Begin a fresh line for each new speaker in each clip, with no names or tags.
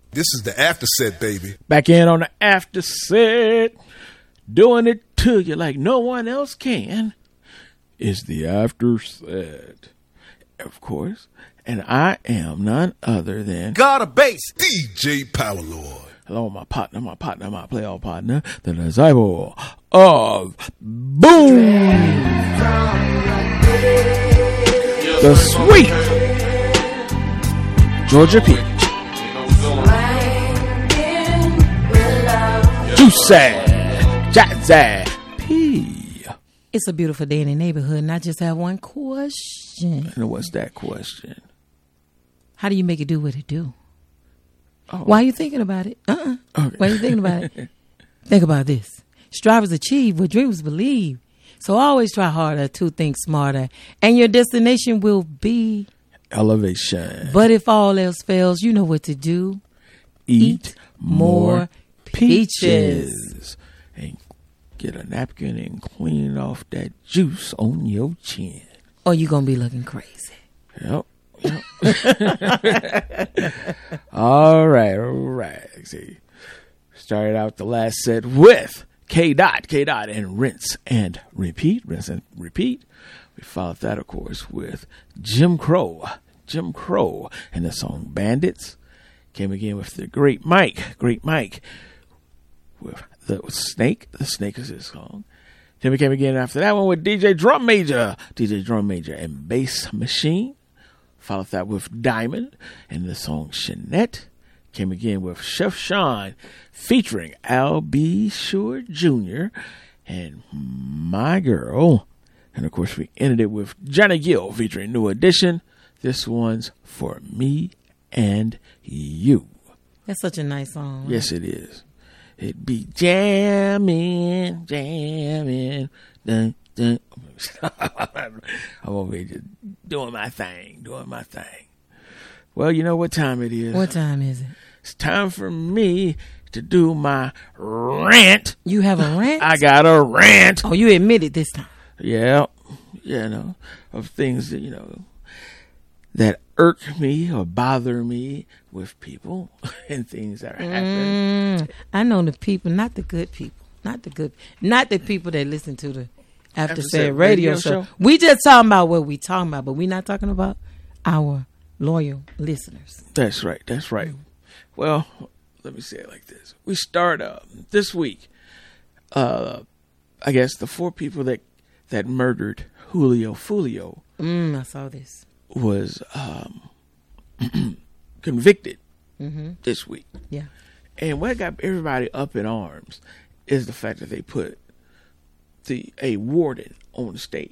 This is the after set, baby.
Back in on the after set, doing it to you like no one else can. It's the after set, of course, and I am none other than
God of Bass, DJ Power Lord.
Hello, my partner, my playoff partner, the disciple of Boom, the sweet Georgia Peach. Jazzy P.
It's a beautiful day in the neighborhood, and I just have one question.
And what's that question?
How do you make it do what it do?
Oh.
Why are you thinking about it? Okay. Why are you thinking about it? Think about this. Strivers achieve what dreamers believe. So always try harder to think smarter, and your destination will be
elevation.
But if all else fails, you know what to do.
Eat more peaches. And get a napkin and clean off that juice on your chin.
Or you going to be looking crazy.
Yep. All right. See, started out the last set with K Dot, and rinse and repeat. We followed that, of course, with Jim Crow, and the song Bandits. Came again with the Great Mike, with the Snake. The Snake is his song. Then we came again after that one with DJ Drum Major, and Bass Machine. Followed that with Diamond and the song Shanette. Came again with Chef Sean featuring Al B. Sure Jr. and My Girl. And of course we ended it with Johnny Gill featuring New Edition. This one's For Me and You.
That's such a nice song. Right?
Yes, it is. It be jamming. Dun, dun. I'm over here just doing my thing. Well, you know what time it is.
What time is it?
It's time for me to do my rant.
You have a rant?
I got a rant.
Oh, you admit it this time.
Yeah, of things that, that irk me or bother me with people and things that are happening.
I know the people, not the good people. Not the people that listen to the After Said radio show. We just talking about what we talking about, but we not talking about our loyal listeners.
That's right. Well, let me say it like this. We start this week, I guess the 4 people that murdered Julio Fulio.
I saw this.
Was convicted this week.
Yeah.
And what got everybody up in arms is the fact that they put a warden on the stand.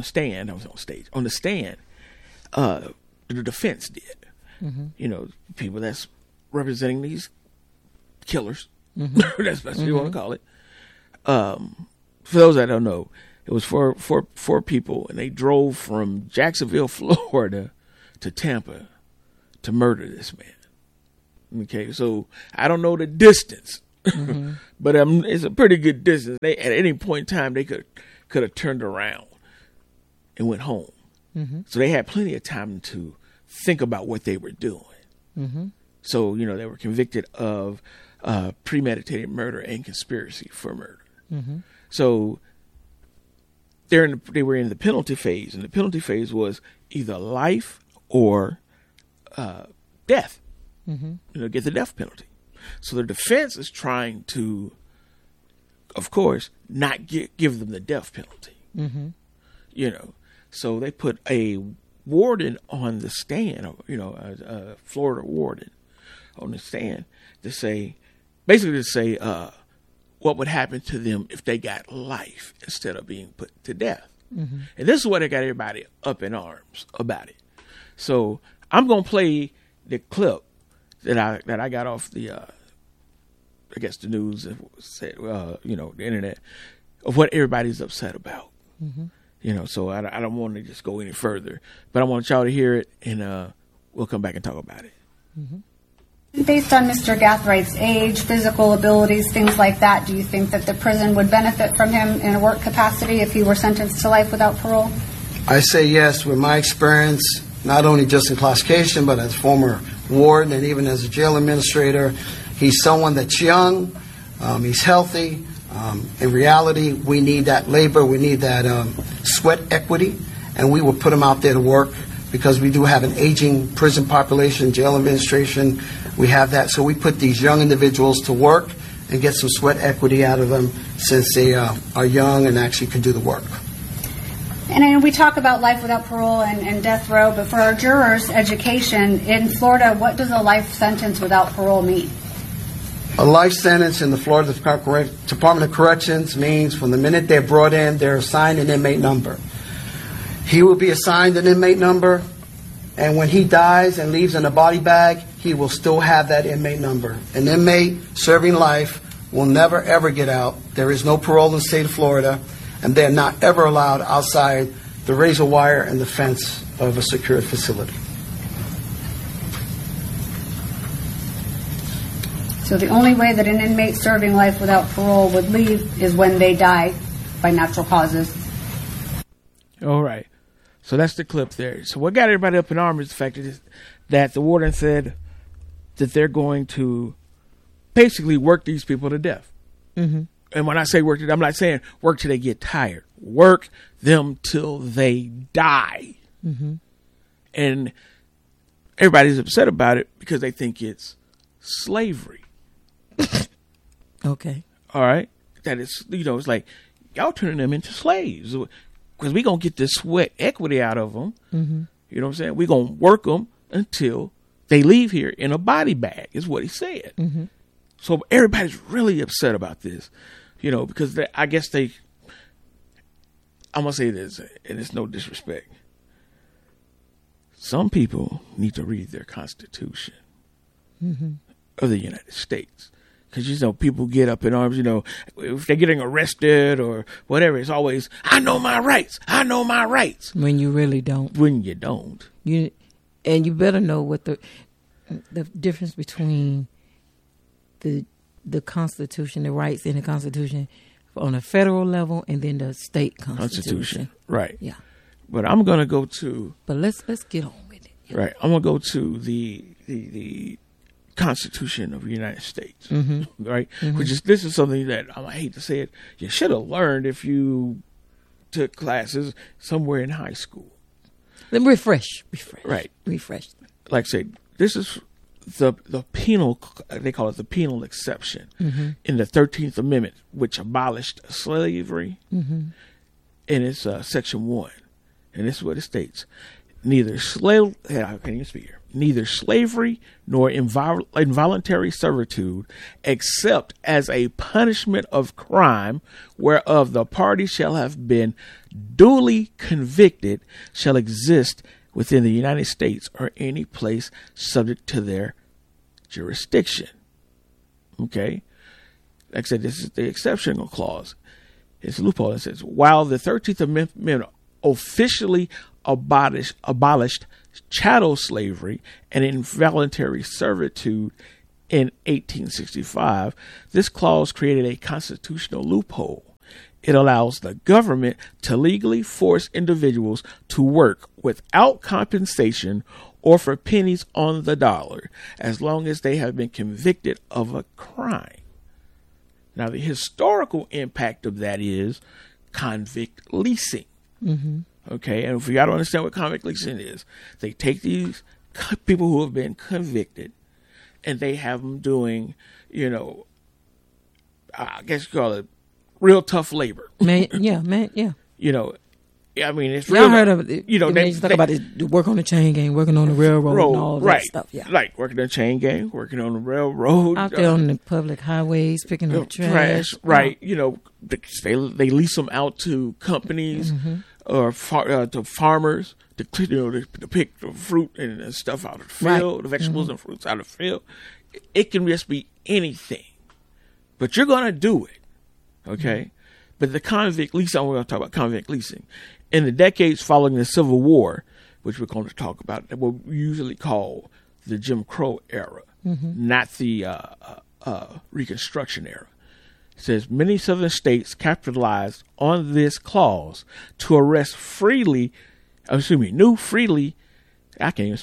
The defense did. People that's representing these killers. That's what you want to call it. For those that don't know, it was four people, and they drove from Jacksonville, Florida, to Tampa to murder this man. Okay, so I don't know the distance, but it's a pretty good distance. They at any point in time they could have turned around and went home. So they had plenty of time to think about what they were doing. So they were convicted of premeditated murder and conspiracy for murder. So they were in the penalty phase, and the penalty phase was either life or death. Get the death penalty. So the defense is trying to, of course, not give them the death penalty. So they put a warden on the stand, a Florida warden on the stand to say what would happen to them if they got life instead of being put to death. And this is what got everybody up in arms about it. So I'm going to play the clip that I got off the, I guess the news, the internet, of what everybody's upset about. So I don't want to just go any further, but I want y'all to hear it, and we'll come back and talk about it.
Based on Mr. Gathwright's age, physical abilities, things like that, do you think that the prison would benefit from him in a work capacity if he were sentenced to life without parole?
I say yes. With my experience, not only just in classification, but as former warden and even as a jail administrator, he's someone that's young, he's healthy. In reality, we need that labor, we need that sweat equity, and we will put him out there to work because we do have an aging prison population, jail administration, we have that. So we put these young individuals to work and get some sweat equity out of them since they are young and actually can do the work.
And I know we talk about life without parole and death row, but for our jurors' education, in Florida, what does a life sentence without parole mean?
A life sentence in the Florida Department of Corrections means from the minute they're brought in, they're assigned an inmate number. He will be assigned an inmate number, and when he dies and leaves in a body bag, he will still have that inmate number. An inmate serving life will never, ever get out. There is no parole in the state of Florida, and they're not ever allowed outside the razor wire and the fence of a secured facility.
So the only way that an inmate serving life without parole would leave is when they die by natural causes.
All right. So that's the clip there. So what got everybody up in arms is the fact that the warden said that they're going to basically work these people to death. Mm-hmm. And when I say work, I'm not saying work till they get tired. Work them till they die. Mm-hmm. And everybody's upset about it because they think it's slavery.
Okay.
All right. That is, it's like y'all turning them into slaves because we going to get this sweat equity out of them. Mm-hmm. You know what I'm saying? We going to work them until they leave here in a body bag is what he said. Mm-hmm. So everybody's really upset about this, because I guess I'm going to say this, and it's no disrespect. Some people need to read their Constitution of the United States. Because, people get up in arms, if they're getting arrested or whatever, it's always, I know my rights. I know my rights.
When you really don't.
When you don't.
And you better know what the difference between the Constitution, the rights in the Constitution on a federal level and then the state Constitution.
Right.
Yeah.
But I'm going to go to.
But let's get on with it.
Yeah. Right. I'm going to go to the Constitution of the United States, right? Mm-hmm. This is something that I hate to say it, you should have learned if you took classes somewhere in high school.
Then refresh,
right?
Refresh.
Like I say, this is the penal. They call it the penal exception in the 13th Amendment, which abolished slavery, and it's Section 1, and this is what it states: neither slavery nor involuntary servitude, except as a punishment of crime whereof the party shall have been duly convicted, shall exist within the United States or any place subject to their jurisdiction. Okay? Like I said, this is the exceptional clause. It's a loophole that says, while the 13th Amendment officially abolished chattel slavery and involuntary servitude in 1865, this clause created a constitutional loophole. It allows the government to legally force individuals to work without compensation or for pennies on the dollar, as long as they have been convicted of a crime. Now, the historical impact of that is convict leasing. Mm-hmm. Okay, and if you got to understand what convict leasing is, they take these people who have been convicted and they have them doing, I guess you call it real tough labor.
Yeah.
I mean, it's
real. Y'all heard of it? They talk about it, work on the chain gang, working on the railroad, and all that stuff. Yeah,
like working on the chain gang, working on the railroad,
out there on the public highways, picking up trash.
Right? They lease them out to companies or to farmers to pick the fruit and stuff out of the field, the vegetables and fruits out of the field. It can just be anything, but you're gonna do it, okay? But the convict leasing, I'm going to talk about convict leasing. In the decades following the Civil War, which we're going to talk about, that what we usually call the Jim Crow era, not the Reconstruction era. It says many southern states capitalized on this clause to arrest freely, I can't even speak,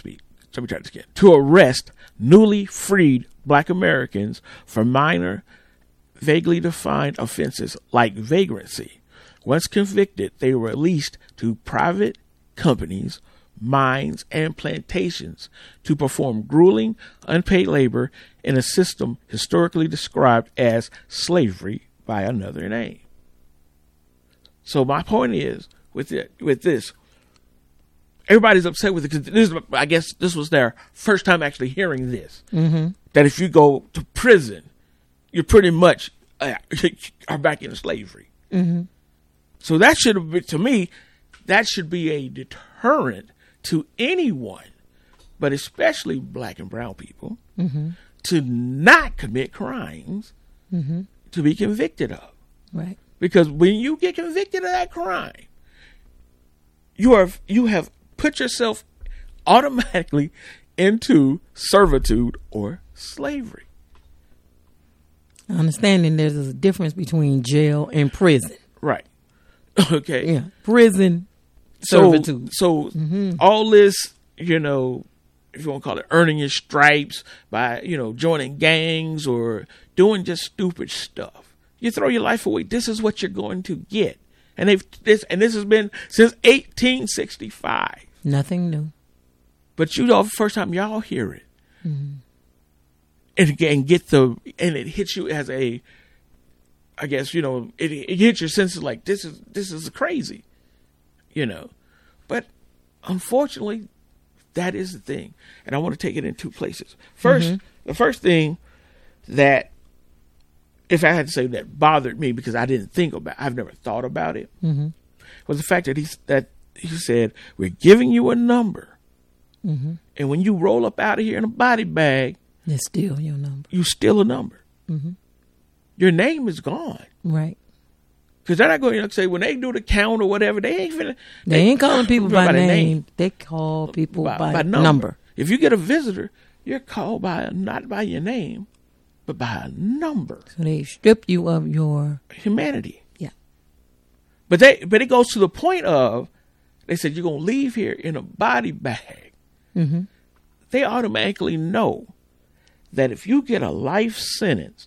let me try this again. To arrest newly freed black Americans for minor, vaguely defined offenses like vagrancy. Once convicted, they were released to private companies, mines, and plantations to perform grueling, unpaid labor in a system historically described as slavery by another name. So my point is, with this, everybody's upset with it because I guess this was their first time actually hearing this. Mm-hmm. That if you go to prison, you pretty much are back in slavery. Mm-hmm. So that should have been, to me, that should be a deterrent to anyone, but especially black and brown people, mm-hmm. to not commit crimes mm-hmm. to be convicted of.
Right.
Because when you get convicted of that crime, you have put yourself automatically into servitude or slavery.
Understanding there's a difference between jail and prison.
Right. Okay.
Yeah. Prison, servitude.
So mm-hmm. all this, if you want to call it earning your stripes by, joining gangs or doing just stupid stuff. You throw your life away. This is what you're going to get. And this has been since 1865.
Nothing new.
But the first time y'all hear it. Mm-hmm. And it hits you as a, I guess, it hits your senses like this is crazy, But unfortunately, that is the thing. And I want to take it in two places. First, mm-hmm. the first thing that, if I had to say that bothered me because I've never thought about it, mm-hmm. was the fact that he said, we're giving you a number. Mm-hmm. And when you roll up out of here in a body bag,
it's still your number.
You still a number. Mm-hmm. Your name is gone.
Right.
Because they're not going to say when they do the count or whatever, they
ain't calling people by name. They call people by number.
If you get a visitor, you're called not by your name, but by a number.
So they strip you of your
humanity.
Yeah.
But it goes to the point of, they said you're going to leave here in a body bag. Mm-hmm. They automatically know that if you get a life sentence,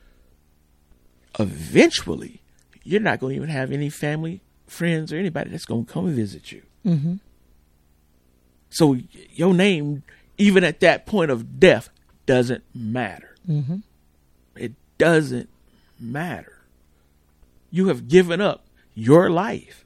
eventually you're not going to even have any family, friends, or anybody that's going to come and visit you. Mm-hmm. So your name, even at that point of death, doesn't matter. Mm-hmm. It doesn't matter. You have given up your life.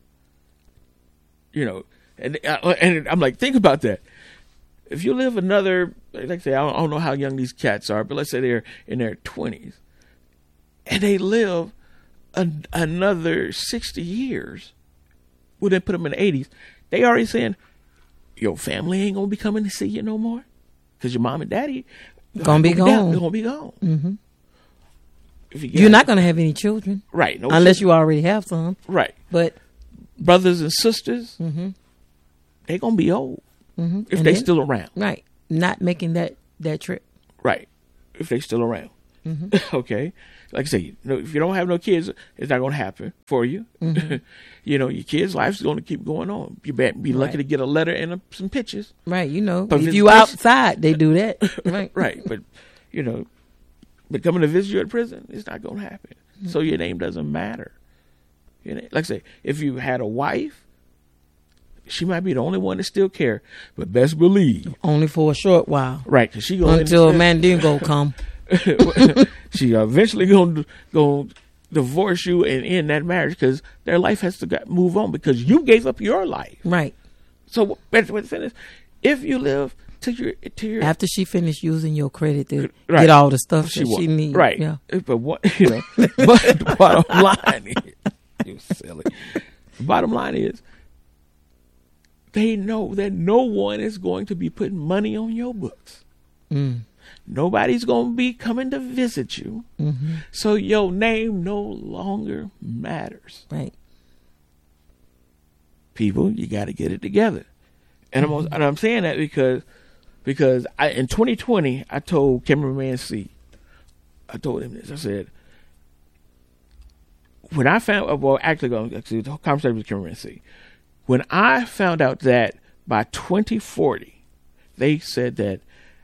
And I'm like, think about that. If you live another, like I say, I don't know how young these cats are, but let's say they're in their 20s, and they live another 60 years, well, then put them in the 80s, they already saying, your family ain't going to be coming to see you no more because your mom and daddy
going to be gone.
They're going to be gone. Mm-hmm.
You're not going to have any children.
Right. No
unless
children.
You already have some.
Right.
But
brothers and sisters, mm-hmm. they're going to be old. Mm-hmm. If they're still around.
Right. Not making that trip.
Right. If they're still around. Mm-hmm. Okay. Like I say, if you don't have no kids, it's not going to happen for you. Mm-hmm. Your kids' life's going to keep going on. You better be lucky to get a letter and some pictures.
Right. If you outside, they do that. Right.
Right. But, but coming to visit you at prison, it's not going to happen. Mm-hmm. So your name doesn't matter. Like I say, if you had a wife, she might be the only one that still care, but best believe
only for a short while,
right? Because
until a Mandingo come,
she eventually gonna divorce you and end that marriage because their life has to move on because you gave up your life,
right?
So if you live to your
after she finished using your credit to get all the stuff she needs,
right?
Yeah.
But what but the bottom line is, you silly. The bottom line is, they know that no one is going to be putting money on your books. Mm. Nobody's going to be coming to visit you. Mm-hmm. So your name no longer matters.
Right.
People, you got to get it together. And I'm saying that because in 2020, I told Cameraman C, I told him this. I said, when I found, the conversation with Cameraman C, when I found out that by 2040, they said that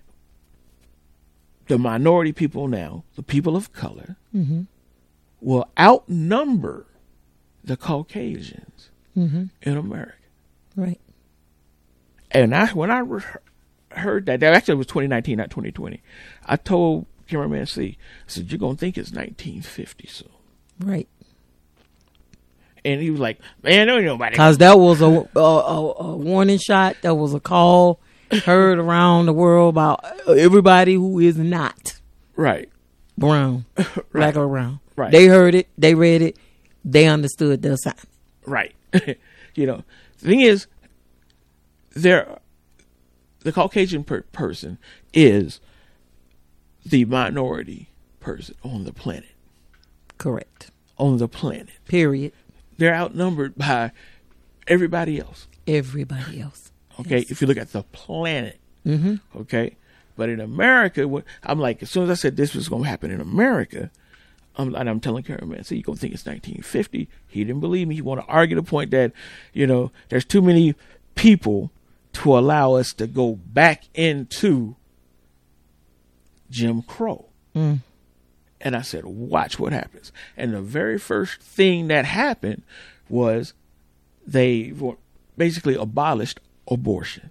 the minority people now, the people of color, will outnumber the Caucasians in America.
Right.
And when I heard that actually was 2019, not 2020, I told cameraman C, I said, "You're gonna think it's 1950 soon."
Right.
And he was like, "Man, no nobody."
Because that was a warning shot. That was a call heard around the world about everybody who is not
right,
brown, black or brown.
Right.
They heard it. They read it. They understood the assignment.
Right. The thing is, the Caucasian person is the minority person on the planet.
Correct.
On the planet.
Period.
They're outnumbered by everybody else.
Everybody else.
Okay,
Yes.
if you look at the planet. Okay, but in America, I'm like, as soon as I said this was going to happen in America, I'm telling cameraman, so you're going to think it's 1950. He didn't believe me. He wanted to argue the point that, there's too many people to allow us to go back into Jim Crow. And I said, watch what happens. And the very first thing that happened was they basically abolished abortion,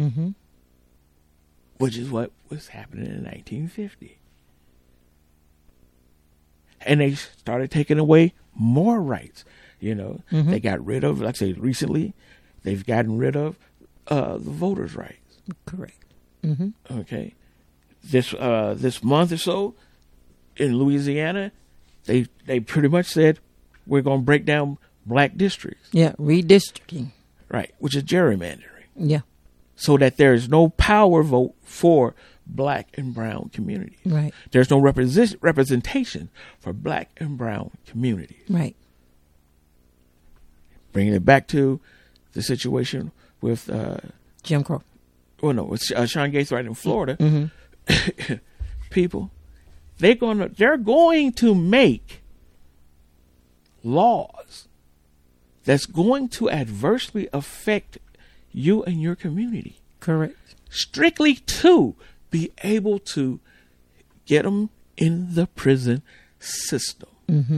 which is what was happening in 1950. And they started taking away more rights. They got rid of, like I say, recently, they've gotten rid of the voters' rights.
Correct.
Okay. This month or so in Louisiana, they pretty much said we're going to break down black districts.
Yeah, redistricting.
Right, which is gerrymandering.
Yeah.
So that there is no power vote for black and brown communities.
Right.
There's no representation for black and brown communities.
Right.
Bringing it back to the situation with
Jim Crow.
with Sean Gaithright in Florida. People, they're going to make laws that's going to adversely affect you and your community.
Correct.
Strictly to be able to get them in the prison system.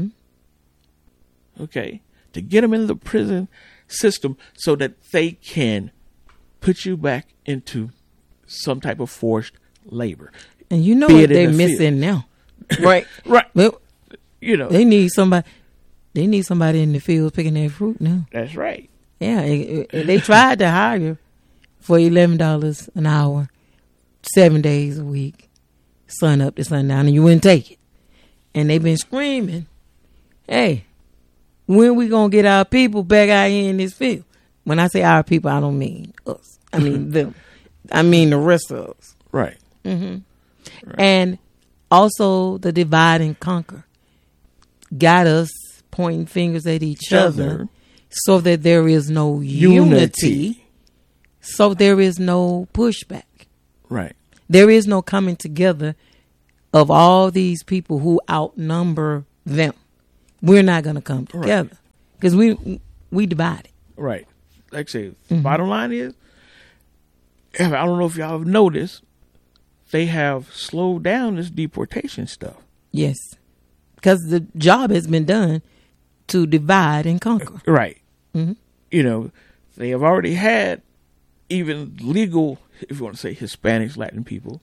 Okay, to get them in the prison system so that they can put you back into some type of forced labor.
And you know
Be
what
it in
they're
the
missing now. Right.
Right.
Well,
They
need somebody in the field picking their fruit now.
That's right.
Yeah, they tried to hire for $11 an hour, 7 days a week, sun up to sundown, and you wouldn't take it. And they've been screaming, "Hey, when we gonna get our people back out here in this field?" When I say our people, I don't mean us. I mean them. I mean the rest of us.
Right.
Right. And also the divide and conquer got us pointing fingers at each other so that there is no unity, so there is no pushback.
Right.
There is no coming together of all these people who outnumber them. We're not going to come together because we divided.
Right. Like I say, bottom line is, I don't know if y'all have noticed, they have slowed down this deportation stuff.
Yes. Because the job has been done to divide and conquer.
Right. They have already had even legal, if you want to say Hispanics, Latin people,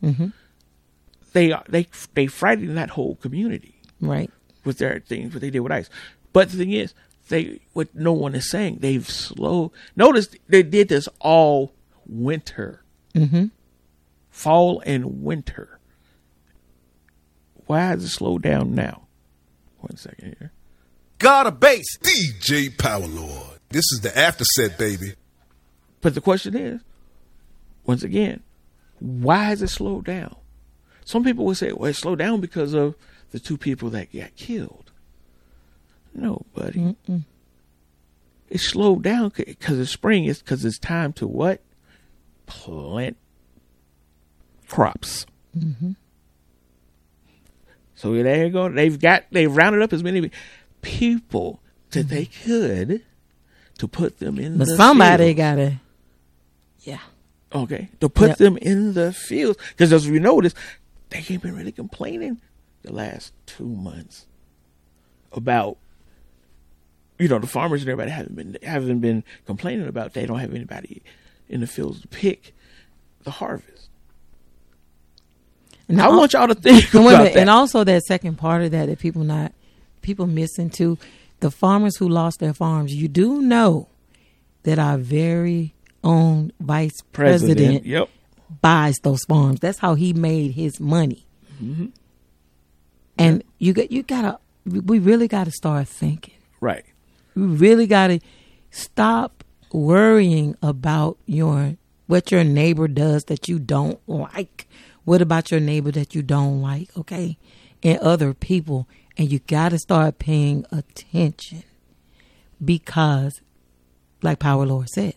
they frightened that whole community.
Right.
With their things, what they did with ICE. But the thing is, what no one is saying, they've slowed. Notice they did this all winter. Fall and winter. Why has it slowed down now? 1 second here.
Got a bass. DJ Power Lord. This is the after set, baby.
But the question is, once again, why has it slowed down? Some people would say, well, it slowed down because of the 2 people that got killed. No, buddy. It slowed down because it's spring. It's because it's time to what? Plant crops. So there you go. They've rounded up as many people that they could to put them in
But
the
somebody
field.
gotta,
Okay, to put them in the fields, because as we notice, they ain't been really complaining the last 2 months about, the farmers and everybody haven't been complaining about they don't have anybody in the fields to pick the harvest. And I want y'all to think about that.
And also that second part of that people missing too, the farmers who lost their farms. You do know that our very own vice president buys those farms. That's how he made his money. Mm-hmm. And we really gotta start thinking.
Right.
We really gotta stop worrying about what your neighbor does that you don't like. What about your neighbor that you don't like? Okay. And other people. And you gotta start paying attention, because like Power Lord said,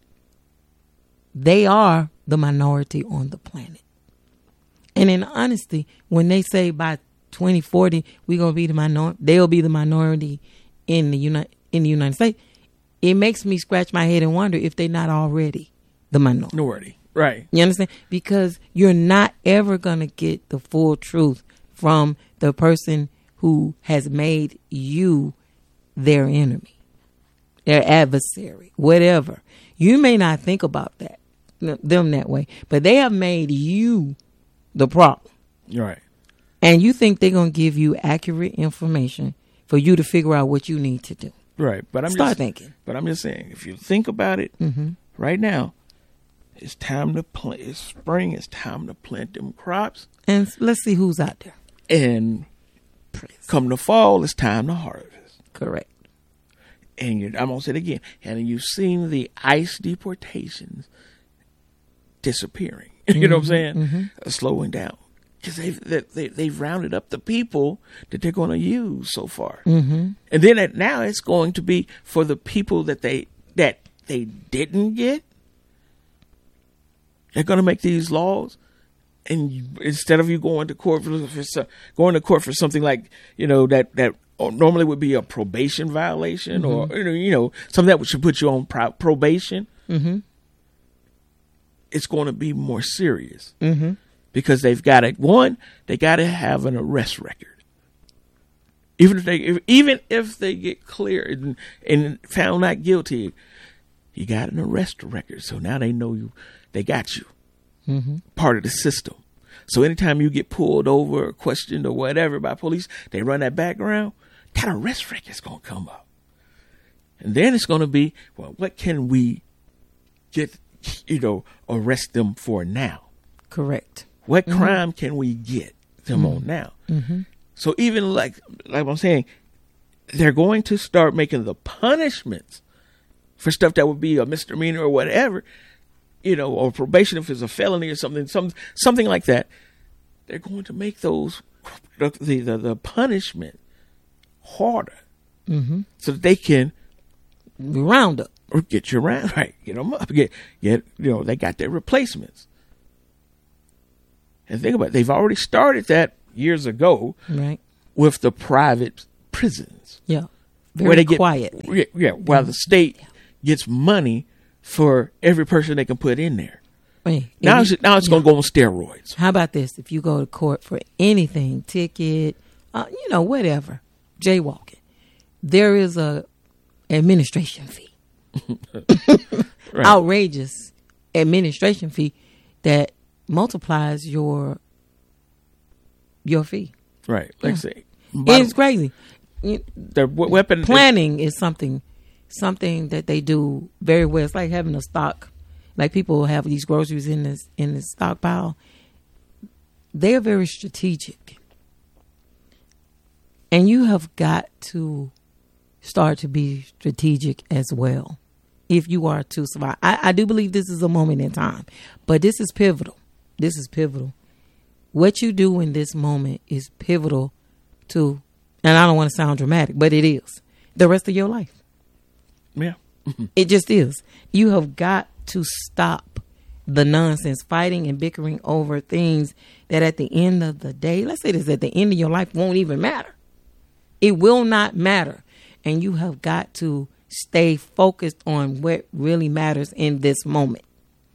they are the minority on the planet. And in honesty, when they say by 2040 we're gonna be the minority, they'll be the minority in the United States, it makes me scratch my head and wonder if they're not already the minority.
Right.
You understand? Because you're not ever gonna get the full truth from the person who has made you their enemy, their adversary, whatever. You may not think about them that way, but they have made you the problem.
Right.
And you think they're going to give you accurate information for you to figure out what you need to do.
Right. But I'm
Start thinking.
But I'm just saying, if you think about it right now, it's time to plant. It's spring. It's time to plant them crops.
And let's see who's out there.
And come the fall, it's time to harvest.
Correct.
And I'm going to say it again. And you've seen the ICE deportations disappearing. You know what I'm saying? Mm-hmm. Slowing down. Because they've rounded up the people that they're going to use so far. Mm-hmm. And then now it's going to be for the people that they didn't get. They're going to make these laws. And instead of you going to court for something like, that normally would be a probation violation, mm-hmm. or, something that should put you on probation, mm-hmm. it's going to be more serious, mm-hmm. because they got to have an arrest record. Even if they get cleared and found not guilty, you got an arrest record. So now they know they got you. Mm-hmm. Part of the system. So anytime you get pulled over or questioned or whatever by police, they run that background, that arrest record is going to come up. And then it's going to be, well, what can we get, arrest them for now?
Correct.
What mm-hmm. crime can we get them mm-hmm. on now? Mm-hmm. So even like I'm saying, they're going to start making the punishments for stuff that would be a misdemeanor or whatever, or probation if it's a felony or something like that. They're going to make those the punishment harder, mm-hmm. so that they can
round up
or get you around, right? Get them up, get they got their replacements. And think about it, they've already started that years ago,
right?
With the private prisons,
where they quiet,
while the state gets money for every person they can put in there. Now it's going to go on steroids.
How about this? If you go to court for anything, ticket, whatever, jaywalking, there is a administration fee, right. Outrageous administration fee that multiplies your fee.
Right. Like say,
it's crazy.
The weapon
planning is something that they do very well. It's like having a stock, like people have these groceries in this stockpile. They're very strategic, and you have got to start to be strategic as well if you are to survive. I do believe this is a moment in time, but this is pivotal. This is pivotal. What you do in this moment is pivotal to, and I don't want to sound dramatic, but it is, the rest of your life.
Yeah.
It just is. You have got to stop the nonsense, fighting and bickering over things that at the end of the day, let's say this, at the end of your life won't even matter. It will not matter. And you have got to stay focused on what really matters in this moment.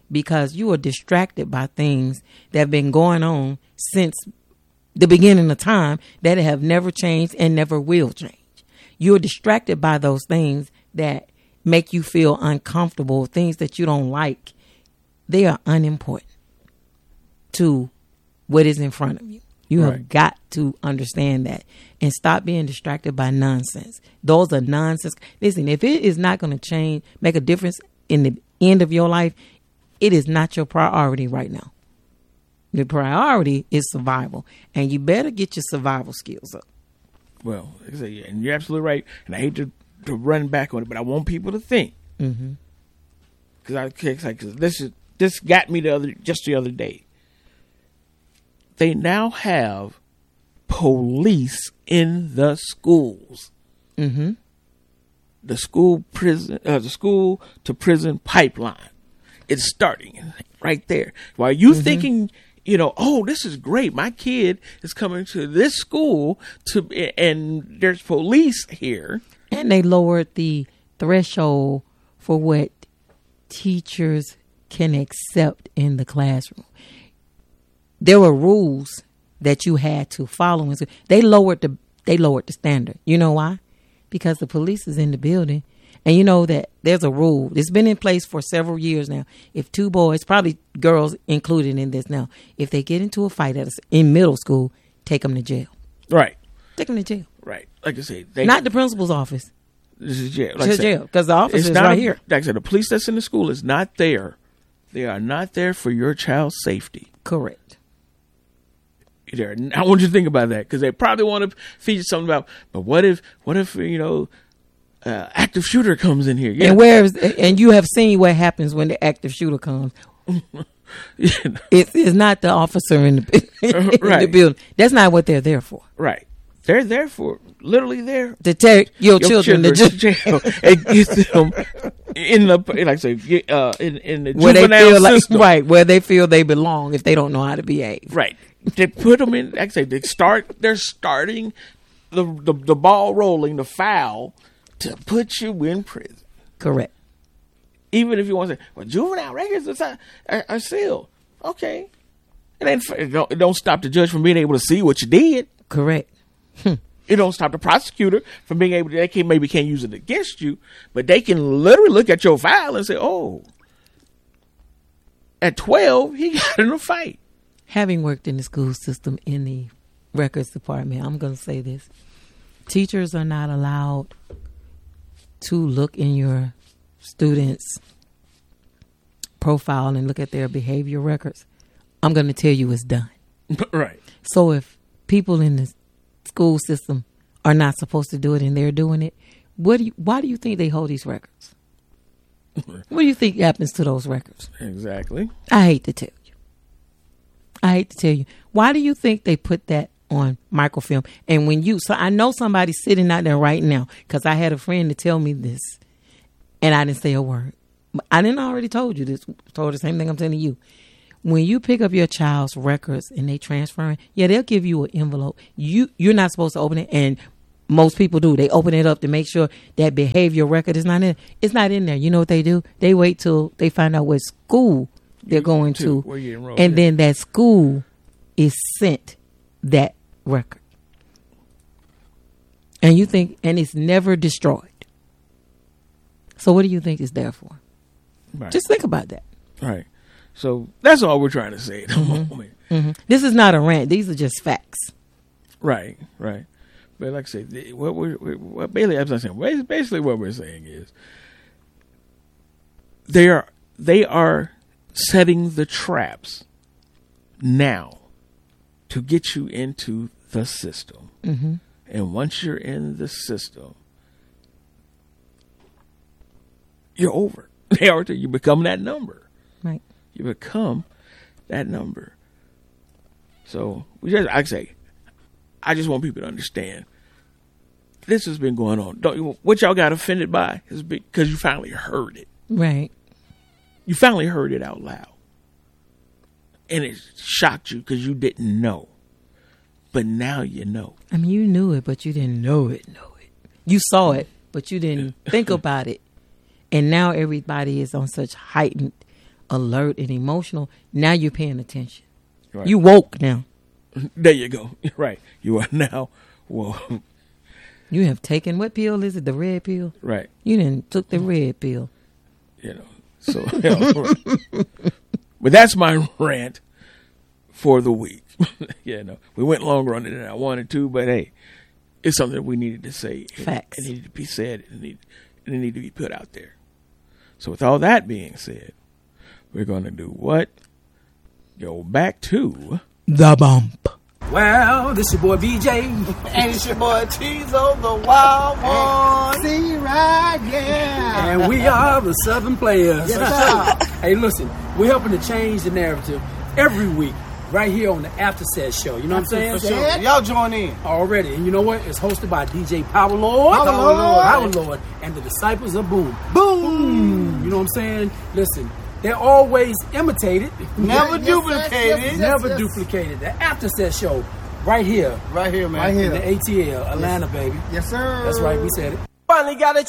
because you are distracted by things that have been going on since the beginning of time that have never changed and never will change. You're distracted by those things that make you feel uncomfortable, things that you don't like. They are unimportant to what is in front of you. You have got to understand that and stop being distracted by nonsense. Those are nonsense. Listen, if it is not going to change, make a difference in the end of your life, it is not your priority right now. The priority is survival, and you better get your survival skills up.
Well, like I say, yeah, and you're absolutely right. And I hate to run back on it, but I want people to think, because this got me the other day. They now have police in the schools. Mm-hmm. The school to prison pipeline. It's starting right there. While you thinking, oh, this is great. My kid is coming to this school and there's police here.
And they lowered the threshold for what teachers can accept in the classroom. There were rules that you had to follow. They lowered the standard. You know why? Because the police is in the building. And you know that there's a rule. It's been in place for several years now. If two boys, probably girls included in this now, if they get into a fight in middle school, take them to jail.
Right.
Take them to jail.
Right. Like I said.
Not the principal's office.
This is jail.
Like jail. Because the office is right here.
Like I said, the police that's in the school is not there. They are not there for your child's safety.
Correct.
I want you to think about that, because they probably want to feature something about, but what if active shooter comes in here? Yeah.
And you have seen what happens when the active shooter comes. It's not the officer in the building. That's not what they're there for.
Right. They're there for, literally there
to take your children to jail
and get them in the, like I say, in the
where
juvenile system.
Right, where they feel they belong if they don't know how to behave.
Right. They put them in, like I say, they're starting the ball rolling, the foul, to put you in prison.
Correct.
Even if you want to say, well, juvenile records are sealed. Okay. It don't stop the judge from being able to see what you did.
Correct.
It don't stop the prosecutor from being able to, they can't use it against you, but they can literally look at your file and say, oh, at 12, he got in a fight.
Having worked in the school system in the records department, I'm going to say this. Teachers are not allowed to look in your students' profile and look at their behavior records. I'm going to tell you it's done.
Right.
So if people in the school system are not supposed to do it and they're doing it, why do you think they hold these records? What do you think happens to those records?
Exactly.
I hate to tell you. Why do you think they put that on microfilm? And so I know somebody's sitting out there right now, because I had a friend to tell me this and I didn't say a word. I didn't already told you this, told the same thing I'm telling you. When you pick up your child's records and they transfer, they'll give you an envelope. You're not supposed to open it, and most people do. They open it up to make sure that behavior record is not in. It's not in there. You know what they do? They wait till they find out what school they're going to,
where you enrolled,
and then that school is sent that record. And you think, and it's never destroyed. So what do you think it's there for?
Right.
Just think about that.
Right. So that's all we're trying to say at the moment.
Mm-hmm. This is not a rant. These are just facts.
Right. Right. But like I said, basically what we're saying is they are setting the traps now to get you into the system. Mm-hmm. And once you're in the system, you're over. You become that number.
Right.
You become that number. So I just want people to understand this has been going on. What y'all got offended by is because you finally heard it.
Right.
You finally heard it out loud. And it shocked you because you didn't know. But now you know.
I mean, you knew it, but you didn't know it. You saw it, but you didn't think about it. And now everybody is on such heightened alert and emotional, now you're paying attention.
Right.
You woke now.
There you go. Right. You are now woke.
You have taken, what pill is it? The red pill?
Right.
You done took the red pill.
You know, so, but that's my rant for the week. We went longer on it than I wanted to, but hey, it's something that we needed to say.
Facts.
It needed to be said, and it needed to be put out there. So with all that being said, we're going to do what? Go back to
the bump.
Well, this your boy BJ.
And it's your boy Tizo, the wild one.
See right, yeah. And we are the Southern Players.
Yes,
Hey, listen, we're helping to change the narrative every week right here on the After Set Show. You know what I'm saying?
For sure. Y'all join in.
Already. And you know what? It's hosted by DJ Power Lord, and the Disciples of Boom.
Boom.
You know what I'm saying? Listen, they're always imitated.
Never duplicated.
Never duplicated. The After Set Show right here.
Right here, man.
In the ATL, Atlanta, baby.
Yes, sir.
That's right. We said it.
Finally got a